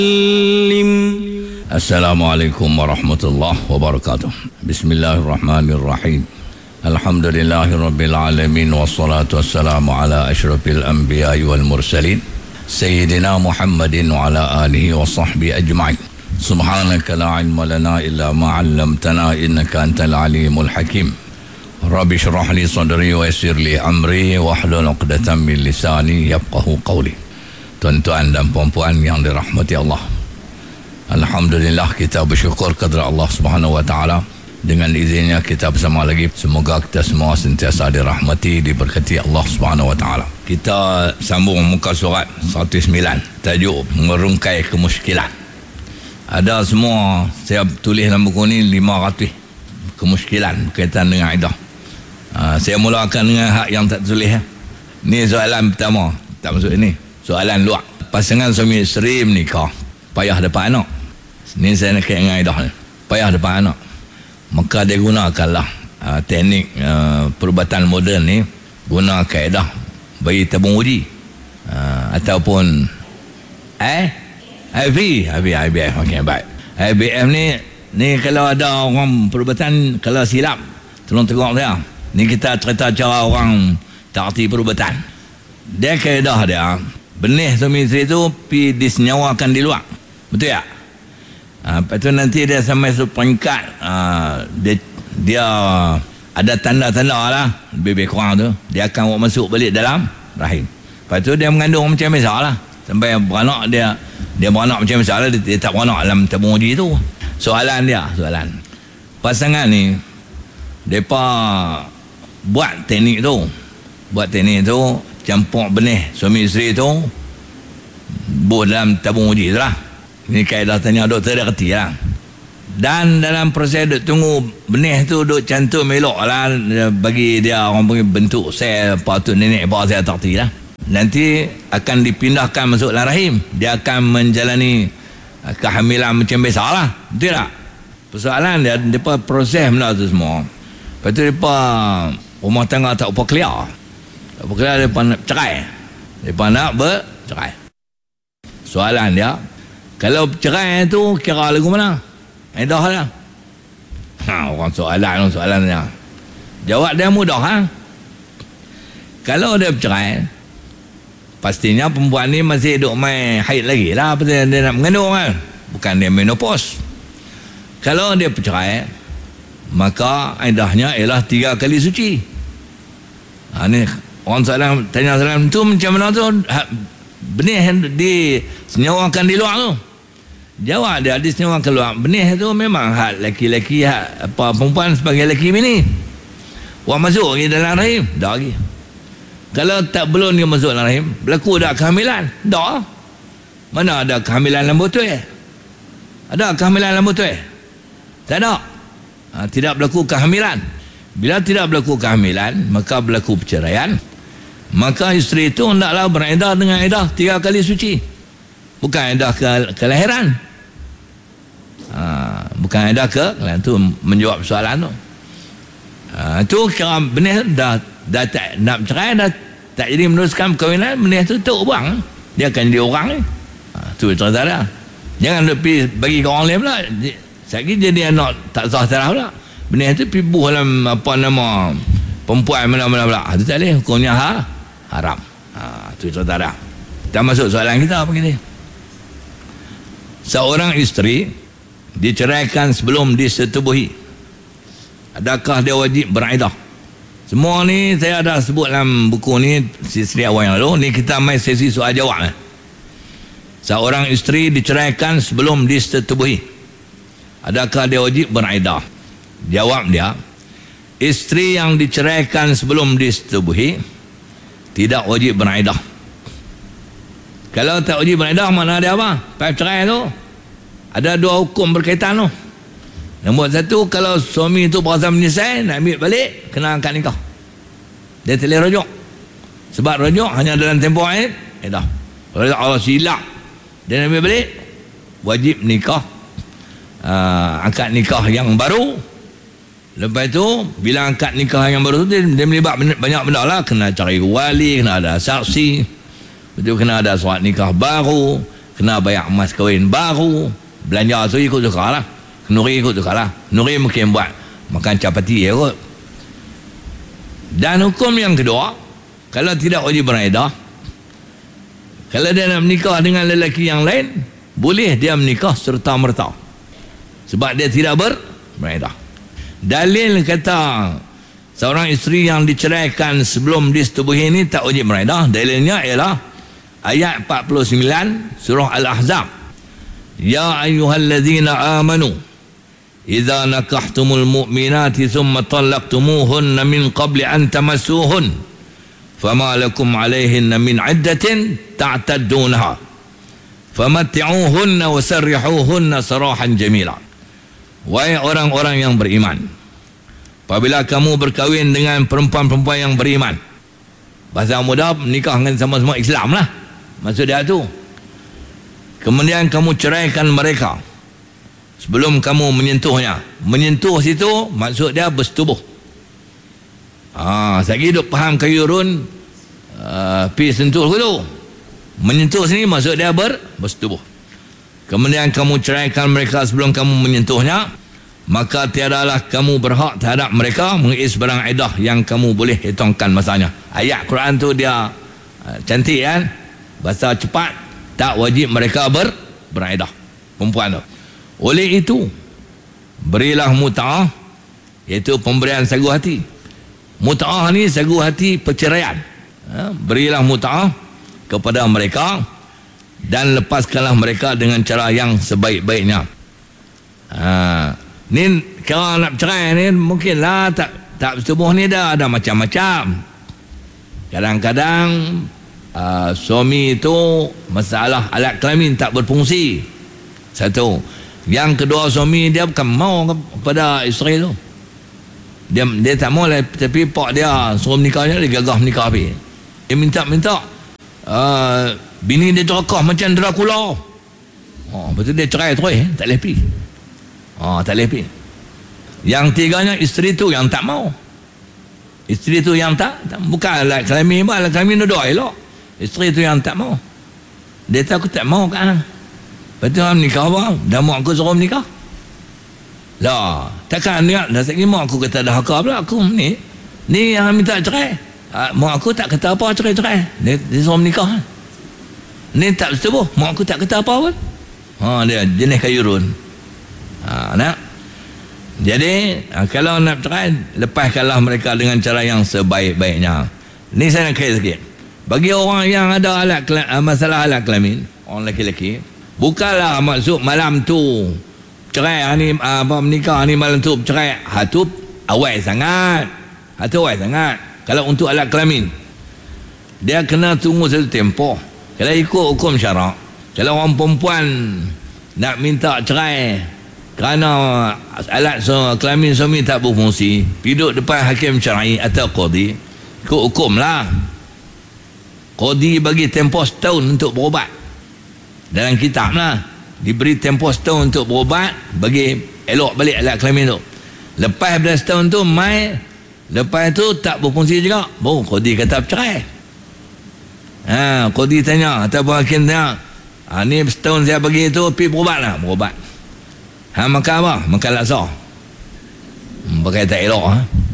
Assalamualaikum warahmatullahi wabarakatuh. Bismillahirrahmanirrahim. Alhamdulillahirabbil alamin wassalatu wassalamu ala asyrafil anbiya'i wal mursalin sayyidina Muhammadin wa ala alihi wa sahbihi ajma'in. Subhanaka la ilma lana illa ma 'allamtana innaka antal alimul hakim. Rabbi shrah li sadri wa yassir li amri wahlul 'uqdatam min lisani yafqahu qawli. Tuan-tuan dan puan-puan yang dirahmati Allah, alhamdulillah kita bersyukur kepada Allah Subhanahu wa taala. Dengan izinnya kita bersama lagi. Semoga kita semua sentiasa dirahmati, diberkati Allah Subhanahu wa taala. Kita sambung muka surat 109, tajuk mengerungkai kemusykilan. Ada semua, saya tulis dalam buku ni 500 kemusykilan berkaitan dengan iddah. Saya mulakan dengan hak yang tak tulis. Ni soalan pertama, tak masuk ini. Soalan luar. Pasangan suami isteri menikah, payah dapat anak. Ni saya nak kait dengan iddah ni. Payah dapat anak. Maka dia gunakanlah teknik perubatan moden ni, guna kaedah bayi tabung uji ataupun IVF. Okey, baik. IVF ni kalau ada orang perubatan, kalau silap tolong tengok saya. Ni kita cerita cara orang tak erti perubatan. Dia kaedah dia, benih suami isteri tu pi disenyawakan di luar. Betul tak? Lepas tu nanti dia sampai seperingkat dia ada tanda-tanda lah, lebih kurang tu dia akan masuk balik dalam rahim. Lepas tu dia mengandung macam biasa lah, sampai beranak, dia beranak macam biasa lah, dia tak beranak dalam tabung uji tu. Soalan pasangan ni, mereka buat teknik tu campur benih suami isteri tu buat dalam tabung uji tu lah. Ini kaedah tanya doktor, dia kerti lah. Dan dalam proses duk tunggu benih tu duk cantum elok lah, bagi dia orang panggil bentuk sel patut nenek bawa saya tak kerti lah. Nanti akan dipindahkan masuk dalam rahim. Dia akan menjalani kehamilan macam biasa lah. Betul tak? Persoalan dia, mereka proses benda tu semua. Lepas tu mereka rumah tangga tak apa clear. Tak apa clear, mereka nak cerai. Mereka nak bercerai. Soalan dia, kalau cerai tu kira lagu mana? Iddah lah. Orang soalan dia. Jawab dia mudah. Kalau dia bercerai, pastinya perempuan ni masih duk main haid lagi lah, pasal dia nak mengandung kan. Bukan dia menopause. Kalau dia bercerai, maka iddahnya ialah 3 kali suci. Ni orang tanya soalan tu macam mana tu? Benih disenyawakan di luar tu. Jawab dia, disenyawakan keluar. Benih tu memang hak lelaki-lelaki, hak perempuan sebagai lelaki bini. Wah, masuk lagi dalam rahim? Dah lagi. Kalau tak belum dia masuk dalam rahim, berlaku dah kehamilan? Dah. Mana ada kehamilan lambu tu Ada kehamilan lambu tu tak ada. Tidak berlaku kehamilan. Bila tidak berlaku kehamilan, maka berlaku perceraian. Maka isteri itu hendaklah beriddah dengan iddah 3 kali suci. Bukan iddah kelahiran. Bukan iddah kelahiran. Itu menjawab soalan tu. Itu kira benih dah tak nak bercerai, dah tak jadi meneruskan perkahwinan, benih tu buang. Dia akan jadi orang ni. Itu cerita dia. Jangan pergi bagi ke orang lain pula. Sekali jadi anak tak sah taraf pula. Benih tu pergi buh dalam perempuan mana-mana pula. Itu tak boleh. Hukumnya haram. Itu cerita dia. Kita masuk soalan kita begini. Seorang isteri diceraikan sebelum disetubuhi, adakah dia wajib beriddah? Semua ni saya ada sebut dalam buku ni sesi awal yang lalu. Ni kita main sesi soal jawab. Seorang isteri diceraikan sebelum disetubuhi, adakah dia wajib beriddah? Jawab dia, isteri yang diceraikan sebelum disetubuhi tidak wajib beriddah. Kalau tak wajib beriddah, mana dia apa? Pas cerai tu ada 2 hukum berkaitan tu. Nombor 1, kalau suami tu berasa menyesal nak ambil balik, kena angkat nikah. Dia tak boleh rujuk. Sebab rujuk hanya dalam tempoh iddah. Kalau Allah silap dia nak ambil balik, wajib nikah, angkat nikah yang baru. Lepas tu bila angkat nikah yang baru tu, dia melibat banyak benda lah. Kena cari wali, kena ada saksi, betul, kena ada surat nikah baru, kena bayar emas kahwin baru, belanja tu ikut tukar lah, Nuri ikut tukar lah. Nuri mungkin buat makan capati ya kot. Dan hukum yang kedua, kalau tidak wajib beredah, kalau dia nak menikah dengan lelaki yang lain, boleh dia menikah serta-merta sebab dia tidak beredah. Dalil kata seorang isteri yang diceraikan sebelum disetubuhi ini tak wajib beredah, dalilnya ialah ayat 49 surah Al-Ahzab. Ya ayyuhallazina amanu idza nakahtumul mu'minati thumma talaqtumuhunna min qabli an tamassuhun fama lakum 'alayhinna min 'iddatin ta'taddunaha famatti'uhunna wasarrihuhunna sarahan jamila. Wahai orang-orang yang beriman, apabila kamu berkahwin dengan perempuan-perempuan yang beriman, bahasa mudah menikah dengan sama-sama Islam lah maksud dia tu, kemudian kamu ceraikan mereka sebelum kamu menyentuhnya. Menyentuh situ maksud dia bersetubuh. Saya hidup faham kayurun pi sentuh dulu. Menyentuh sini maksud dia bersetubuh. Kemudian kamu ceraikan mereka sebelum kamu menyentuhnya, maka tiadalah kamu berhak terhadap mereka mengis barang iddah yang kamu boleh hitungkan masanya. Ayat Quran tu dia cantik kan, bahasa cepat, tak wajib mereka beriddah perempuan tu. Oleh itu berilah mut'ah, iaitu pemberian sagu hati. Mut'ah ni sagu hati perceraian. Berilah mut'ah kepada mereka dan lepaskanlah mereka dengan cara yang sebaik-baiknya. Ni kalau nak bercerai ni mungkinlah tak bersetubuh ni dah ada macam-macam. Kadang-kadang suami itu masalah alat kelamin tak berfungsi. Satu. Yang kedua, suami dia bukan mau kepada isteri tu. Dia tak mau lah, tapi pak dia suruh menikahnya, dia gagah menikah habis. Dia minta bini dia terakah macam Dracula. Betul dia cerai terus, tak boleh pergi. Tak boleh pergi. Yang tiganya, isteri tu yang tak mau. Isteri tu yang tak bukan alat kelamin, alat kelamin tu doa elok. Isteri tu yang tak mau. Dia tahu aku tak mau kan. Betul kan menikah apa? Dah mak aku suruh menikah. Lah, takkan niat dah sekali mak aku kata dah hakar pula aku ni. Ni yang minta cerai. Mak aku tak kata apa cerai-cerai. Dia suruh menikah. Ni tak bersetubuh. Mak aku tak kata apa pun. Dia jenis kayurun. Nak. Jadi, kalau nak cerai, lepaskanlah mereka dengan cara yang sebaik-baiknya. Ni saya nak kaya sikit. Bagi orang yang ada masalah alat kelamin, orang lelaki-lelaki, bukanlah maksud malam tu cerai ni menikah ni malam tu cerai. Hatu awal sangat. Kalau untuk alat kelamin, dia kena tunggu satu tempoh. Kalau ikut hukum syarak, kalau orang perempuan nak minta cerai kerana alat kelamin suami tak berfungsi, duduk depan hakim syar'i atau qadi, ikut hukum lah. Qadi bagi tempoh setahun untuk berubat. Dalam kitab lah, diberi tempoh setahun untuk berubat, bagi elok balik alat kelamin tu. Lepas pada setahun tu lepas tu tak berfungsi juga, baru qadi kata bercerai. Qadi tanya ataupun hakim tanya, ni setahun saya bagi tu pergi berubat lah. Berubat makan apa? Makan laksa. Pakai tak elok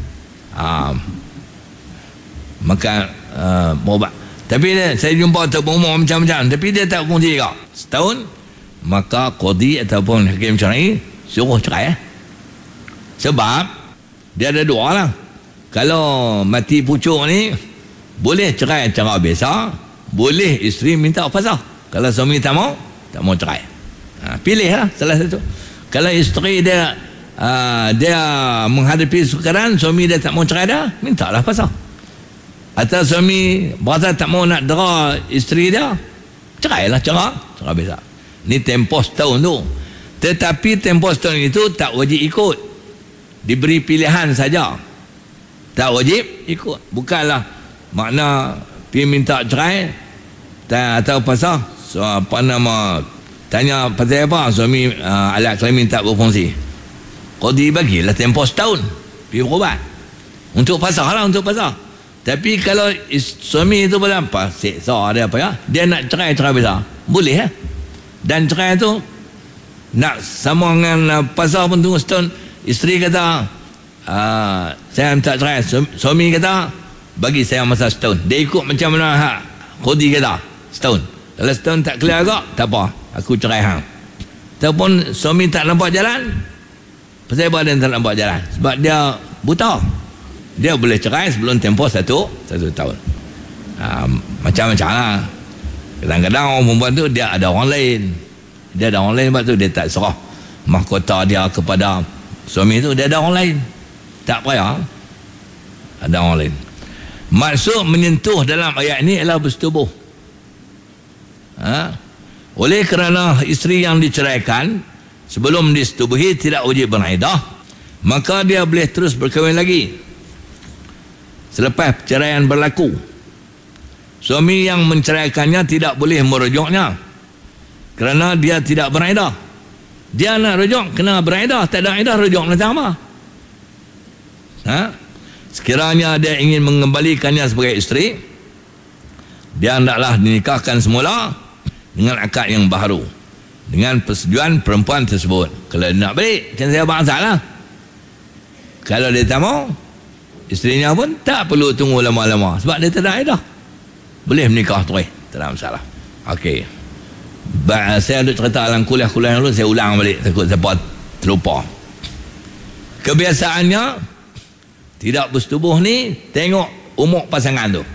makan berubat. Tapi saya jumpa tak berumur macam-macam, tapi dia tak berfungsi juga. Setahun, maka qadi ataupun hakim syar'i suruh cerai. Sebab dia ada dua lah. Kalau mati pucuk ni, boleh cerai cara biasa, boleh isteri minta fasakh. Kalau suami tak mau cerai, pilih lah salah satu. Kalau isteri dia menghadapi sukaran, suami dia tak mau cerai dah, mintalah fasakh. Atau suami berasa tak mau nak dera isteri dia, cerailah cara biasa. Ni tempoh setahun tu. Tetapi tempoh setahun itu tak wajib ikut, diberi pilihan saja. Tak wajib ikut. Bukanlah makna pergi minta cerai atau pasal tanya pasal apa suami alat kelamin tak berfungsi. Qadi bagilah tempoh setahun pergi berubat. Untuk pasal lah, untuk pasal. Tapi kalau suami itu berapa siksa dia apa ya, dia nak cerai biasa, boleh Dan cerai tu nak sama dengan pasal pun tunggu setahun. Isteri kata saya minta cerai. Suami kata bagi saya masa setahun. Dia ikut macam mana hak Khudi kata, setahun. Kalau setahun tak clear agak, tak apa, aku cerai hang. Ataupun suami tak nampak jalan. Pasal apa dia tak nampak jalan? Sebab dia buta. Dia boleh cerai sebelum tempoh satu tahun. Macam-macam lah. Kadang-kadang orang perempuan tu dia ada orang lain. Dia ada orang lain, sebab tu dia tak serah mahkota dia kepada suami tu. Dia ada orang lain, tak payah, ada orang lain. Maksud menyentuh dalam ayat ini adalah bersetubuh. Oleh kerana isteri yang diceraikan sebelum disetubuhi tidak wajib beriddah, maka dia boleh terus berkahwin lagi selepas perceraian berlaku. Suami yang menceraikannya tidak boleh merujuknya kerana dia tidak beriddah. Dia nak rujuk kena beriddah, tak ada iddah rujuk macam apa? Sekiranya dia ingin mengembalikannya sebagai isteri, dia hendaklah dinikahkan semula dengan akad yang baharu dengan persetujuan perempuan tersebut. Kalau dia nak balik, macam saya bangsa lah. Kalau dia tak mau, isterinya pun tak perlu tunggu lama-lama sebab dia tak ada iddah, boleh menikah terus, tak ada masalah. Okey, saya ada cerita dalam kuliah-kuliah dulu, saya ulang balik takut siapa terlupa. Kebiasaannya tidak bersetubuh ni tengok umur pasangan tu.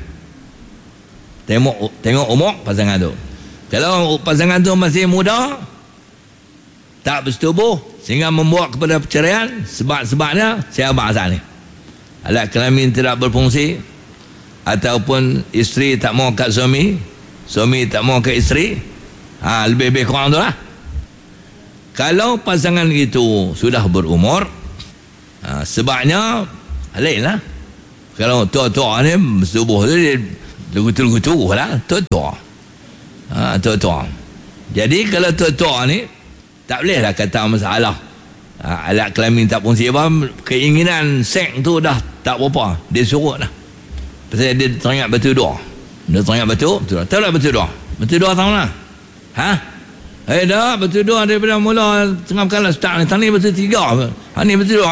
Tengok umur pasangan tu. Kalau pasangan tu masih muda, tak bersetubuh sehingga membawa kepada perceraian, sebab-sebabnya saya bahas ni. Alat kelamin tidak berfungsi, ataupun isteri tak mau kat suami, suami tak mau kat isteri, lebih-lebih kurang tu lah. Kalau pasangan itu sudah berumur, sebabnya lain lah. Kalau tua-tua ni bersetubuh tu dia lugu-lugu lah, tua-tua. Tua-tua. Jadi kalau tua-tua ni tak boleh lah kata masalah alat kelamin tak fungsi, apa keinginan seks tu dah tak berapa, dia surut dah. Pasal dia teringat bertudur. Dia teringat bertudur. Tahu tak bertudur? Bertudur tahu lah. Dah bertudur daripada mula tengah kala start ni. Tani bertudur 3. Ni bertudur.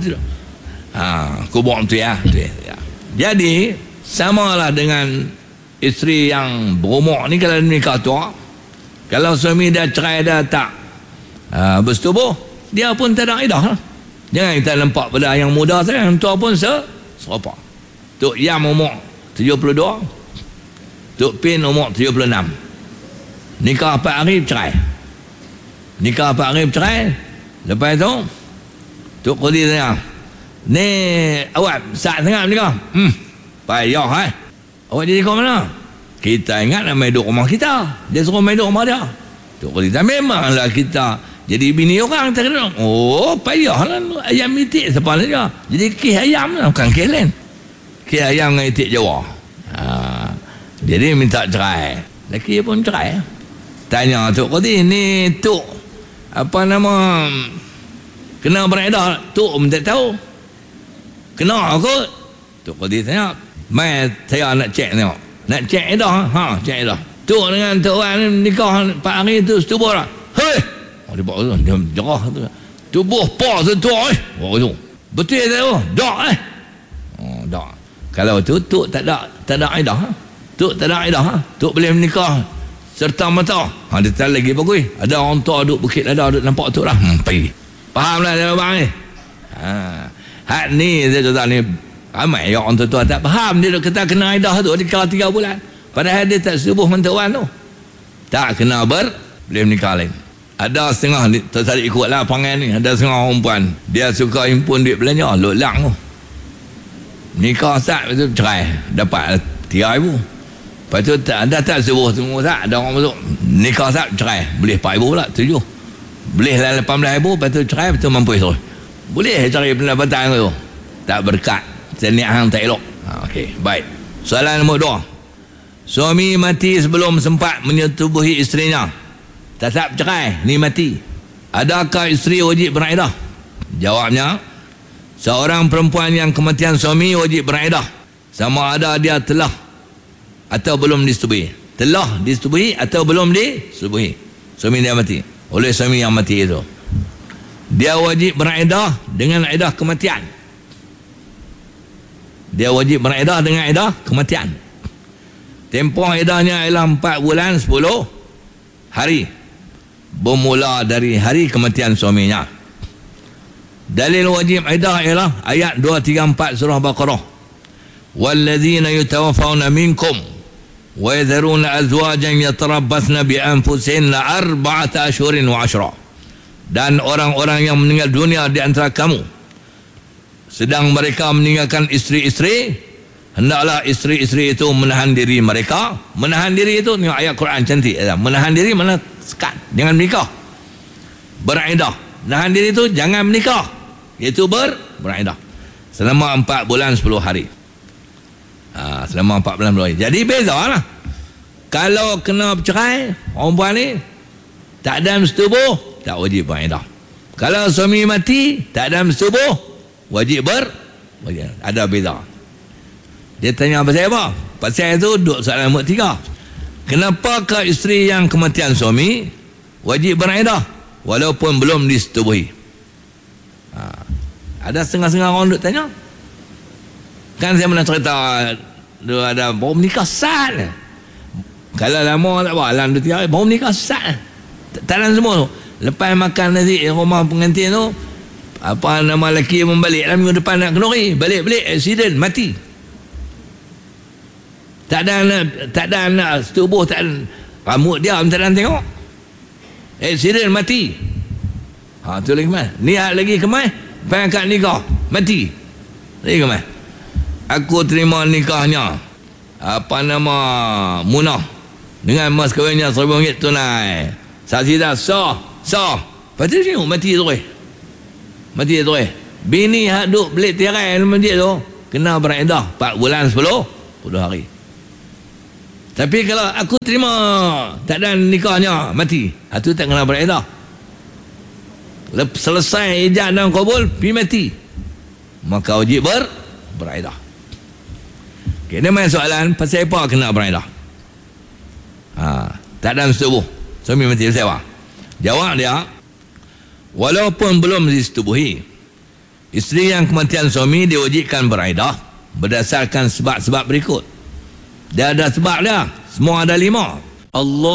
Kubur tu ya. Jadi samalah dengan isteri yang berumur ni. Kalau nikah tua, kalau suami dah cerai dah tak bersetubuh, dia pun tak ada iddah. Jangan kita lempak pada yang muda saja, yang tua pun serupa. Tok Yam umur 72, Tok Pin umur 76. Nikah 4 hari bercerai. Nikah 4 hari bercerai. Lepas tu Tok Khudi tanya, ni awak saat tengah nikah? Payah awak jadi kau mana? Kita ingat nak main duduk rumah kita, dia suruh main duduk rumah dia. Tok Khudi tanya, memanglah kita jadi bini orang tak kena. Oh payah lah, ayam itik sepatutnya. Jadi kih ayam lah, bukan kih lain. Kih ayam dengan itik Jawa. Jadi minta cerai. Laki pun cerai. Tanya Tok Khudi, ni Tok apa nama kena beredar? Tok pun tak tahu. Kena kot? Tok Khudi tanya, mai saya nak cek tengok. Nak cek edah? Cek edah. Tok dengan Tok Wan nikah 4 hari tu setubuh tak? Hei! Dia buat tu, dia jerah tu. Tubuh pa setua tu. Betul tak tu? Dak dak. Kalau tu Tok tak ada iddah. Tok tak ada iddah. Tok boleh menikah serta mata. Dia tak lagi bagus. Ada orang tua duduk Bukit Lada duduk nampak Tok lah. Pergi. Fahamlah dia abang ni. Hak ni saya kata ni ramai orang tua tak faham. Dia duk kata kena iddah tu dia kala 3 bulan. Padahal dia tak setubuh dengan Tok Wan tu. Tak kena boleh menikah lain. Ada setengah tertarik ikutlah pangan ni. Ada setengah orang perempuan dia suka impun duit belanja, lolak tu. Nikah sat lepas tu cerai, dapat 3,000. Lepas tu tak suruh tunggu sat, ada orang masuk nikah sat cerai, boleh 4,000 pula, 7. Boleh lah 18,000, lepas tu cerai, lepas tu mampu terus. Boleh cari pendapatan tu. Tak berkat, niat hang tak elok. Okey, baik. Soalan nombor 2. Suami mati sebelum sempat menyetubuhi isterinya. Tetap cerai, ni mati. Adakah isteri wajib beriddah? Jawabnya, seorang perempuan yang kematian suami wajib beriddah sama ada dia telah atau belum disetubuhi. Telah disetubuhi atau belum disetubuhi. suami dia mati. Oleh suami yang mati itu, dia wajib beriddah dengan iddah kematian. Dia wajib beriddah dengan iddah kematian. Tempoh iddahnya ialah 4 bulan 10 hari bermula dari hari kematian suaminya. Dalil wajib iddah ialah ayat 234 surah Baqarah. Walladzina yatawaffawna minkum wa yadharuna azwajan yatarabbathna bi anfusihinna 4 ashhurin wa 10. Dan orang-orang yang meninggal dunia di antara kamu, sedang mereka meninggalkan isteri-isteri, hendaklah isteri-isteri itu menahan diri mereka. Menahan diri itu, tengok ayat Quran cantik. Menahan diri mana sekat, jangan menikah. Beriddah. Menahan diri itu jangan menikah, iaitu beriddah selama 4 bulan 10 hari. Selama 4 bulan 10 hari. Jadi beza lah. Kalau kena bercerai, orang perempuan ni tak ada bersetubuh, tak wajib beriddah. Kalau suami mati, tak ada bersetubuh, wajib wajib. Ada beza. Dia tanya pasal apa? Pasal itu duduk soalan nombor 3. Kenapakah isteri yang kematian suami wajib beriddah walaupun belum disetubuhi? Ada setengah-setengah orang duduk tanya. Kan saya pernah cerita ada baru menikah sat. Kalau lama tak apa, alam 2-3 hari baru menikah sat. Tak ada semua tu. Lepas makan nasi rumah pengantin tu, apa nama lelaki membalik dalam minggu depan nak kenduri, balik-balik accident, mati. Tak ada anak setubuh, tak ada rambut dia tak ada tengok, accident, mati. Tu lagi kemana? Niat lagi kemana? Pangkat nikah, mati lagi kemana? Aku terima nikahnya apa nama Munah dengan mas kahwinnya RM1,000 tunai. Saksi dah sah. Lepas tu tengok mati terus. Bini hak duk belik tirai dalam masjid tu kena beriddah 4 bulan 10 hari. Tapi kalau aku terima tak ada nikahnya, mati, itu tak kena beriddah. Selesai ijazah dan kabul, pergi mati, maka wajib beriddah. Okay, dia main soalan pasal apa kena beriddah. Tak ada setubuh, suami mati, pasal apa? Jawab dia, walaupun belum disetubuhi, isteri yang kematian suami diwajibkan beriddah berdasarkan sebab-sebab berikut. Dia ada sebab dia, semua ada 5. Allah